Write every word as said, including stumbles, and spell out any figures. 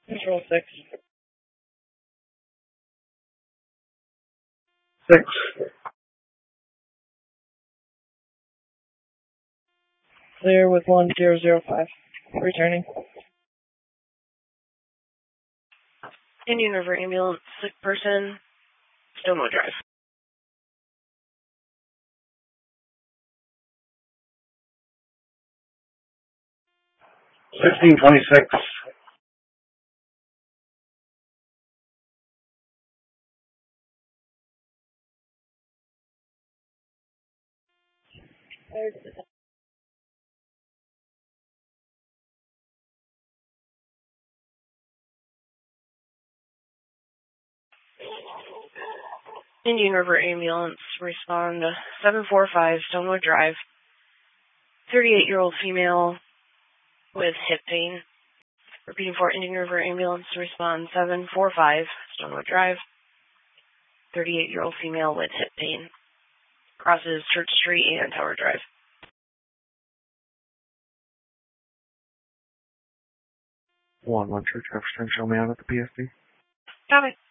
Control six. Six. Clear with one zero zero five. Returning. Indian River Ambulance, sick person, Stonewall Drive. Sixteen twenty-six. Indian River Ambulance, respond seven four five Stonewood Drive. thirty-eight-year-old female with hip pain. Repeating for Indian River Ambulance, respond seven four five Stonewood Drive. thirty-eight-year-old female with hip pain. Crosses Church Street and Tower Drive. One, one church, have strength, show me out at the P S D. Got it.